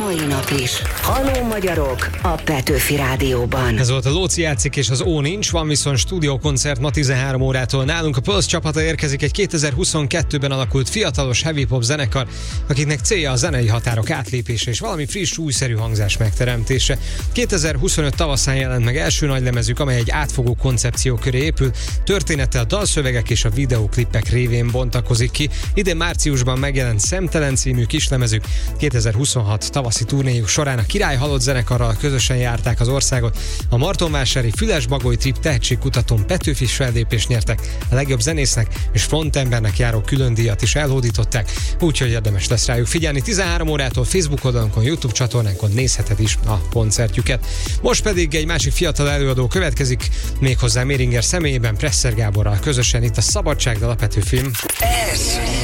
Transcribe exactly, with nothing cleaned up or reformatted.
mai nap is. Halló magyarok a Petőfi Rádióban. Ez volt a Lóci játszik és az Ó nincs, van viszont stúdiókoncert ma tizenhárom órától nálunk. A Pulse csapata érkezik, egy kétezer-huszonkettőben alakult fiatalos heavy pop zenekar, akiknek célja a zenei határok átlépése és valami friss, újszerű hangzás megteremtése. kétezer-huszonöt tavaszán jelent meg első nagylemezük, amely egy átfogó koncepció köré épül, történettel, dalszövegek és a videóklipek révén bontakozik ki. Idén márciusban megjelent Szemtelen című kislemezük, kétezer-huszonhat tavaszi turnéjuk során a Király Halott zenekarral közösen járták az országot. A Martonvásári Füles-Bagoly Trip tehetségkutatón Petőfi fellépést nyertek, a legjobb zenésznek és frontembernek járó külön díjat is elhódították, úgyhogy érdemes lesz rájuk figyelni. tizenhárom órától Facebook oldalunkon, YouTube csatornánkon nézheted is a koncertjüket. Most pedig egy másik fiatal előadó következik, méghozzá Méringer személyében Presser Gáborral közösen itt a Szabadságdal a Petőfin. Ez